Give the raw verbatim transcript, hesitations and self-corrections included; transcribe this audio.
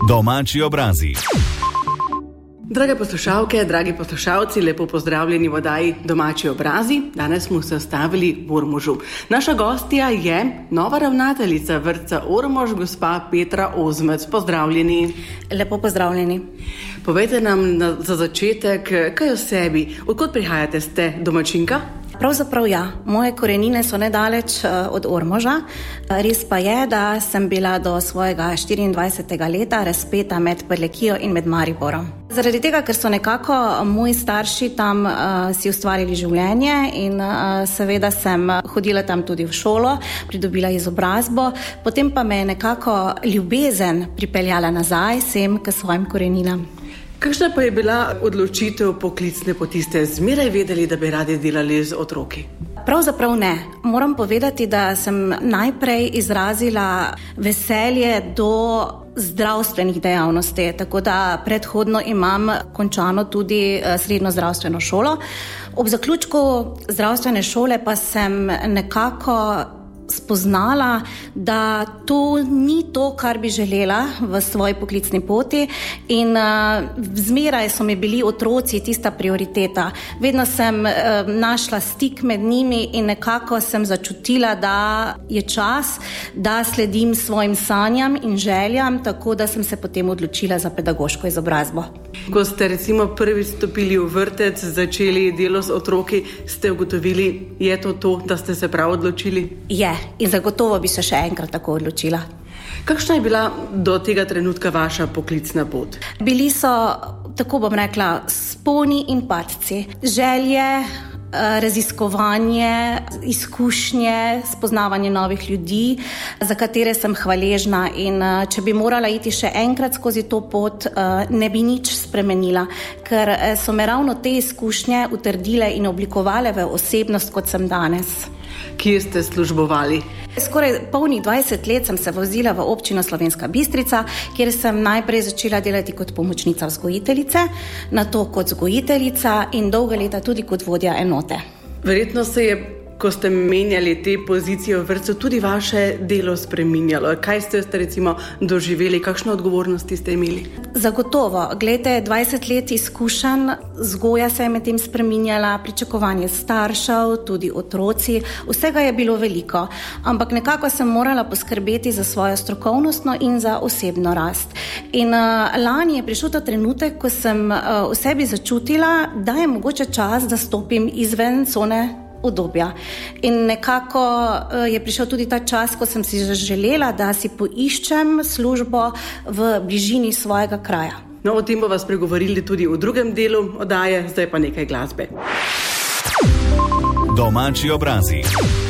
Domači obrazi. Drage poslušalke, dragi poslušalci, lepo pozdravljeni v oddaji Domači obrazi. Danes smo se stavili v Ormožu. Naša gostja je nova ravnateljica vrtca Ormož, gospa Petra Ozmec. Pozdravljeni. Lepo pozdravljeni. Povejte nam na, za začetek, kaj o sebi, odkot prihajate, ste domačinka? Pravzaprav ja, moje korenine so nedaleč od Ormoža. Res pa je, da sem bila do svojega štiriindvajsetega leta razpeta med Prlekijo in med Mariborom. Zaradi tega, ker so nekako moji starši tam uh, si ustvarili življenje in uh, seveda sem hodila tam tudi v šolo, pridobila izobrazbo, potem pa me je nekako ljubezen pripeljala nazaj sem k svojim koreninam. Kakšna pa je bila odločitev poklicne poti? Ste zmeraj vedeli, da bi radi delali z otroki? Pravzaprav ne. Moram povedati, da sem najprej izrazila veselje do zdravstvenih dejavnosti, tako da predhodno imam končano tudi srednjo zdravstveno šolo. Ob zaključku zdravstvene šole pa sem nekako spoznala, da to ni to, kar bi želela v svoji poklicni poti in uh, zmeraj so mi bili otroci tista prioriteta. Vedno sem uh, našla stik med njimi in nekako sem začutila, da je čas, da sledim svojim sanjam in željam, tako da sem se potem odločila za pedagoško izobrazbo. Ko ste recimo prvi stopili v vrtec, začeli delo z otroki, ste ugotovili, je to to, da ste se prav odločili? Je. In zagotovo bi se še enkrat tako odločila. Kakšna je bila do tega trenutka vaša poklicna pot? Bili so, tako bom rekla, sponi in padci. Želje, raziskovanje, izkušnje, spoznavanje novih ljudi, za katere sem hvaležna in če bi morala iti še enkrat skozi to pot, ne bi nič spremenila, ker so me ravno te izkušnje utrdile in oblikovale v osebnost, kot sem danes. Kje ste službovali? Skoraj polnih dvajset let sem se vozila v občino Slovenska Bistrica, kjer sem najprej začela delati kot pomočnica vzgojiteljice, nato kot vzgojiteljica in dolga leta tudi kot vodja enote. Verjetno se je, ko ste menjali te pozicije v vrtcu, tudi vaše delo spreminjalo. Kaj ste recimo doživeli, kakšne odgovornosti ste imeli? Zagotovo. Glejte, dvajset let izkušenj, vzgoja se je med tem spreminjala, pričakovanje staršev, tudi otroci, vsega je bilo veliko, ampak nekako sem morala poskrbeti za svojo strokovnostno in za osebno rast. In uh, lani je prišel ta trenutek, ko sem uh, v sebi začutila, da je mogoče čas, da stopim izven cone udobja. In nekako je prišel tudi ta čas, ko sem si želela, da si poiščem službo v bližini svojega kraja. No, o tem bomo spregovorili tudi v drugem delu oddaje, zdaj pa nekaj glasbe. Domači obrazi.